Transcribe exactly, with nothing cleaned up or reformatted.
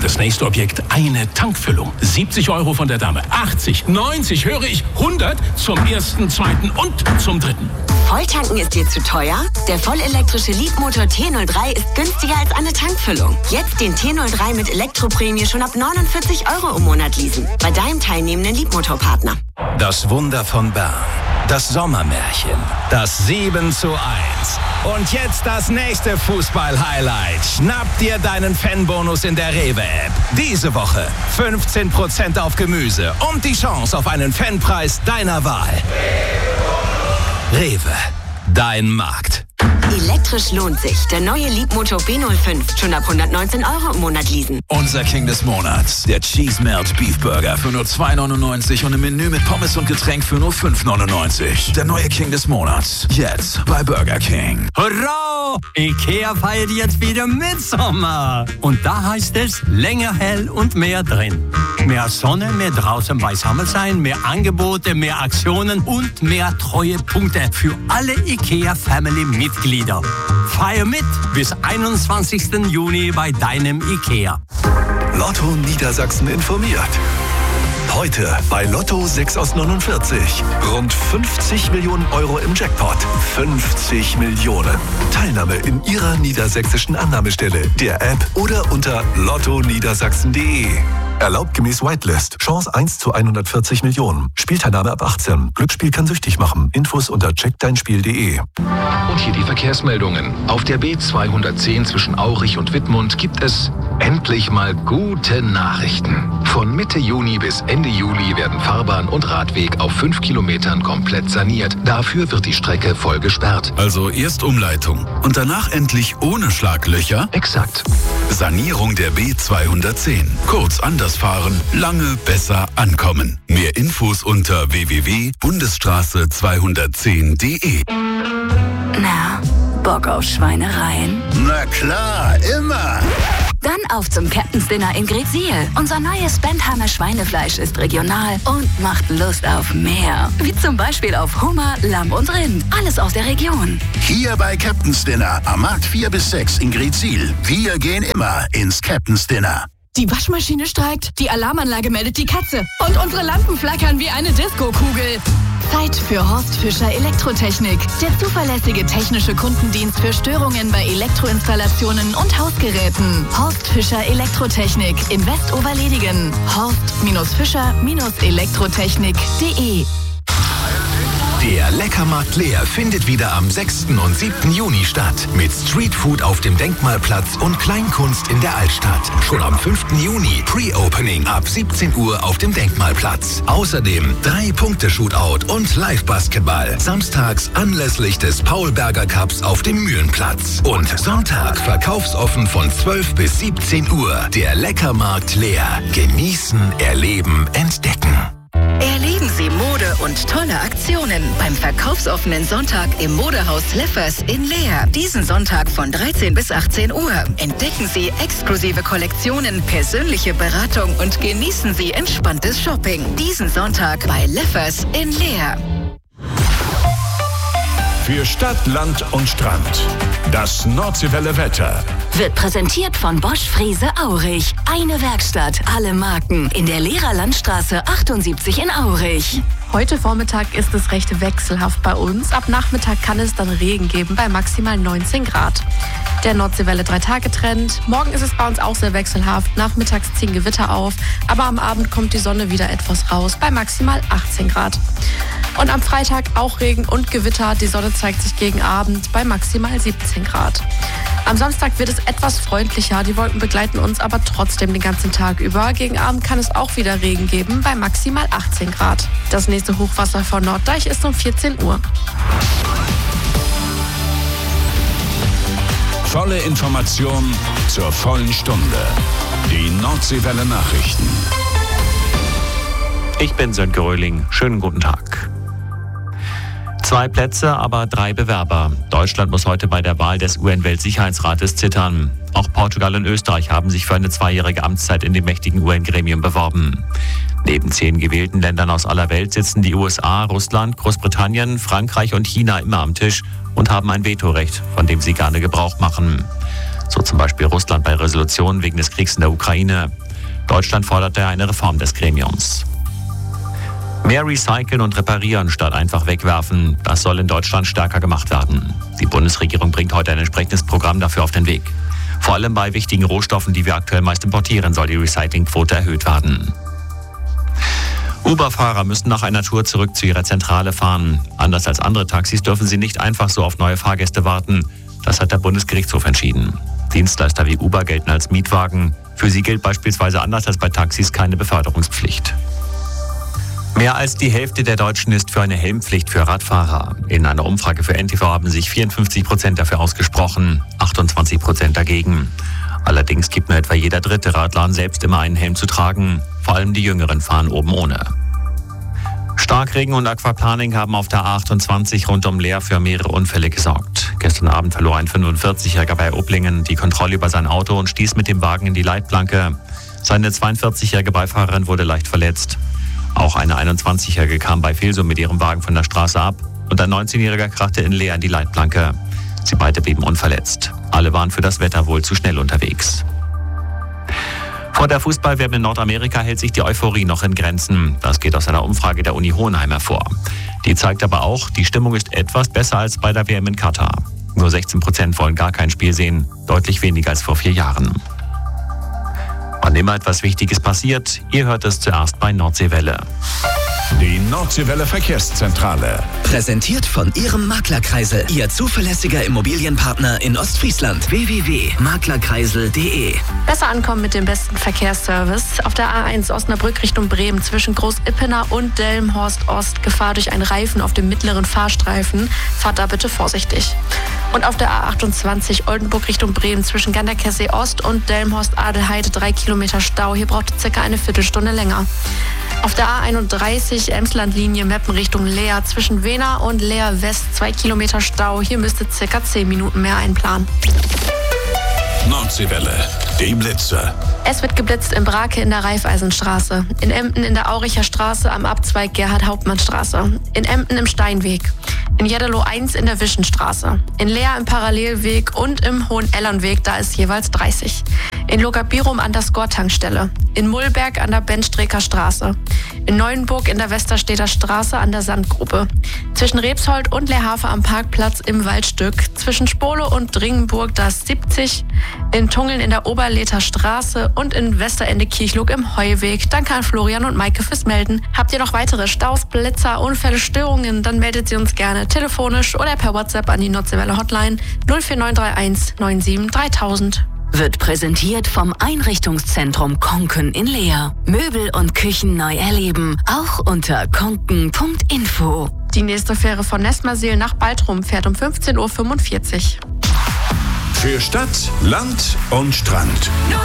Das nächste Objekt, eine Tankfüllung. siebzig Euro von der Dame, achtzig, neunzig, höre ich, hundert zum ersten, zweiten und zum dritten. Volltanken ist dir zu teuer? Der vollelektrische Leapmotor T null drei ist günstiger als eine Tankfüllung. Jetzt den T null drei mit Elektroprämie schon ab neunundvierzig Euro im Monat leasen. Bei deinem teilnehmenden Leapmotor-Partner. Das Wunder von Bern. Das Sommermärchen. Das sieben zu eins. Und jetzt das nächste Fußball-Highlight. Schnapp dir deinen Fanbonus in der Rewe-App. Diese Woche fünfzehn Prozent auf Gemüse und die Chance auf einen Fanpreis deiner Wahl. Rewe, dein Markt. Elektrisch lohnt sich. Der neue Leapmotor B null fünf. Schon ab hundertneunzehn Euro im Monat leasen. Unser King des Monats. Der Cheese Melt Beef Burger für nur zwei neunundneunzig und im Menü mit Pommes und Getränk für nur fünf neunundneunzig. Der neue King des Monats. Jetzt bei Burger King. Hurra! IKEA feiert jetzt wieder Mitsommer. Und da heißt es länger hell und mehr drin. Mehr Sonne, mehr draußen beisammen sein, mehr Angebote, mehr Aktionen und mehr Treuepunkte für alle IKEA Family Mitglieder. Feier mit bis einundzwanzigsten Juni bei deinem IKEA. Lotto Niedersachsen informiert. Heute bei Lotto sechs aus neunundvierzig. Rund fünfzig Millionen Euro im Jackpot. fünfzig Millionen. Teilnahme in Ihrer niedersächsischen Annahmestelle, der App oder unter lotto niedersachsen punkt de. Erlaubt gemäß Whitelist. Chance eins zu hundertvierzig Millionen. Spielteilnahme ab achtzehn. Glücksspiel kann süchtig machen. Infos unter check dein spiel punkt de. Und hier die Verkehrsmeldungen. Auf der B zweihundertzehn zwischen Aurich und Wittmund gibt es endlich mal gute Nachrichten. Von Mitte Juni bis Ende Juli werden Fahrbahn und Radweg auf fünf Kilometern komplett saniert. Dafür wird die Strecke voll gesperrt. Also erst Umleitung und danach endlich ohne Schlaglöcher? Exakt. Sanierung der B zweihundertzehn. Kurz anders fahren, lange besser ankommen. Mehr Infos unter w w w punkt bundesstraße zweihundertzehn punkt de. Na, Bock auf Schweinereien? Na klar, immer. Dann auf zum Captain's Dinner in Greetsiel. Unser neues Bentheimer Schweinefleisch ist regional und macht Lust auf mehr. Wie zum Beispiel auf Hummer, Lamm und Rind. Alles aus der Region. Hier bei Captain's Dinner am Markt vier bis sechs in Greetsiel. Wir gehen immer ins Captain's Dinner. Die Waschmaschine streikt, die Alarmanlage meldet die Katze und unsere Lampen flackern wie eine Disco-Kugel. Zeit für Horst Fischer Elektrotechnik. Der zuverlässige technische Kundendienst für Störungen bei Elektroinstallationen und Hausgeräten. Horst Fischer Elektrotechnik in Westoverledigen. horst fischer elektrotechnik punkt de. Der Leckermarkt Leer findet wieder am sechsten und siebten Juni statt. Mit Streetfood auf dem Denkmalplatz und Kleinkunst in der Altstadt. Schon am fünften Juni Pre-Opening ab siebzehn Uhr auf dem Denkmalplatz. Außerdem Drei-Punkte-Shootout und Live-Basketball. Samstags anlässlich des Paul-Berger Cups auf dem Mühlenplatz. Und Sonntag verkaufsoffen von zwölf bis siebzehn Uhr. Der Leckermarkt Leer. Genießen, erleben, entdecken. Erleben Sie Mode und tolle Aktionen beim verkaufsoffenen Sonntag im Modehaus Leffers in Leer. Diesen Sonntag von dreizehn bis achtzehn Uhr. Entdecken Sie exklusive Kollektionen, persönliche Beratung und genießen Sie entspanntes Shopping. Diesen Sonntag bei Leffers in Leer. Für Stadt, Land und Strand. Das Nordseewelle Wetter. Wird präsentiert von Bosch Frese Aurich. Eine Werkstatt, alle Marken. In der Lehrer Landstraße achtundsiebzig in Aurich. Heute Vormittag ist es recht wechselhaft bei uns. Ab Nachmittag kann es dann Regen geben bei maximal neunzehn Grad. Der Nordseewelle drei-Tage-Trend. Morgen ist es bei uns auch sehr wechselhaft. Nachmittags ziehen Gewitter auf, aber am Abend kommt die Sonne wieder etwas raus bei maximal achtzehn Grad. Und am Freitag auch Regen und Gewitter. Die Sonne zeigt sich gegen Abend bei maximal siebzehn Grad. Am Samstag wird es etwas freundlicher. Die Wolken begleiten uns aber trotzdem den ganzen Tag über. Gegen Abend kann es auch wieder Regen geben bei maximal achtzehn Grad. Das nächste Hochwasser vor Norddeich ist um vierzehn Uhr. Volle Information zur vollen Stunde. Die Nordseewelle Nachrichten. Ich bin Sönke Röhling. Schönen guten Tag. Zwei Plätze, aber drei Bewerber. Deutschland muss heute bei der Wahl des U N-Weltsicherheitsrates zittern. Auch Portugal und Österreich haben sich für eine zweijährige Amtszeit in dem mächtigen U N-Gremium beworben. Neben zehn gewählten Ländern aus aller Welt sitzen die U S A, Russland, Großbritannien, Frankreich und China immer am Tisch und haben ein Vetorecht, von dem sie gerne Gebrauch machen. So zum Beispiel Russland bei Resolutionen wegen des Kriegs in der Ukraine. Deutschland forderte eine Reform des Gremiums. Mehr recyceln und reparieren statt einfach wegwerfen, das soll in Deutschland stärker gemacht werden. Die Bundesregierung bringt heute ein entsprechendes Programm dafür auf den Weg. Vor allem bei wichtigen Rohstoffen, die wir aktuell meist importieren, soll die Recyclingquote erhöht werden. Uber-Fahrer müssen nach einer Tour zurück zu ihrer Zentrale fahren. Anders als andere Taxis dürfen sie nicht einfach so auf neue Fahrgäste warten. Das hat der Bundesgerichtshof entschieden. Dienstleister wie Uber gelten als Mietwagen. Für sie gilt beispielsweise anders als bei Taxis keine Beförderungspflicht. Mehr als die Hälfte der Deutschen ist für eine Helmpflicht für Radfahrer. In einer Umfrage für N T V haben sich vierundfünfzig Prozent dafür ausgesprochen, achtundzwanzig Prozent dagegen. Allerdings gibt nur etwa jeder dritte Radler an, selbst immer einen Helm zu tragen. Vor allem die Jüngeren fahren oben ohne. Starkregen und Aquaplaning haben auf der A achtundzwanzig rund um Leer für mehrere Unfälle gesorgt. Gestern Abend verlor ein fünfundvierzigjähriger bei Oblingen die Kontrolle über sein Auto und stieß mit dem Wagen in die Leitplanke. Seine zweiundvierzigjährige Beifahrerin wurde leicht verletzt. Auch eine einundzwanzigjährige kam bei Filsum mit ihrem Wagen von der Straße ab und ein neunzehnjähriger krachte in Leer in die Leitplanke. Sie beide blieben unverletzt. Alle waren für das Wetter wohl zu schnell unterwegs. Vor der Fußball-W M in Nordamerika hält sich die Euphorie noch in Grenzen. Das geht aus einer Umfrage der Uni Hohenheim hervor. Die zeigt aber auch, die Stimmung ist etwas besser als bei der W M in Katar. Nur sechzehn Prozent wollen gar kein Spiel sehen, deutlich weniger als vor vier Jahren. Wann immer etwas Wichtiges passiert, ihr hört es zuerst bei Nordseewelle. Die Nordseewelle Verkehrszentrale. Präsentiert von Ihrem Maklerkreisel. Ihr zuverlässiger Immobilienpartner in Ostfriesland. w w w punkt maklerkreisel punkt de. Besser ankommen mit dem besten Verkehrsservice. Auf der A eins Osnabrück Richtung Bremen zwischen Groß-Ippener und Delmenhorst Ost Gefahr durch einen Reifen auf dem mittleren Fahrstreifen. Fahrt da bitte vorsichtig. Und auf der A achtundzwanzig Oldenburg Richtung Bremen zwischen Ganderkessee Ost und Delmenhorst Adelheide drei Kilometer Stau. Hier braucht es circa eine Viertelstunde länger. Auf der A einunddreißig Emslandlinie Meppen Richtung Leer zwischen Wehner und Leer West zwei Kilometer Stau. Hier müsste circa zehn Minuten mehr einplanen. Nordseewelle, die Blitze. Es wird geblitzt in Brake in der Raiffeisenstraße, in Emden in der Auricher Straße am Abzweig Gerhard-Hauptmann-Straße, in Emden im Steinweg, in Jeddelo eins in der Wischenstraße, in Leer im Parallelweg und im Hohenellernweg, da ist jeweils dreißig, in Logabirum an der Skor-Tankstelle, in Mullberg an der Benstreker Straße, in Neuenburg in der Westerstedter Straße an der Sandgrube, zwischen Rebsold und Leerhafe am Parkplatz im Waldstück, zwischen Spole und Dringenburg, da ist siebzig, in Tungeln in der Oberlether Straße und in Westerende Kirchlug im Heuweg. Danke an Florian und Maike fürs Melden. Habt ihr noch weitere Staus, Blitzer, Unfälle, Störungen, dann meldet sie uns gerne telefonisch oder per WhatsApp an die Nordseewelle Hotline null vier neun drei eins neun sieben dreitausend. Wird präsentiert vom Einrichtungszentrum Konken in Leer. Möbel und Küchen neu erleben, auch unter konken punkt info. Die nächste Fähre von Nestmersil nach Baltrum fährt um fünfzehn Uhr fünfundvierzig. Für Stadt, Land und Strand.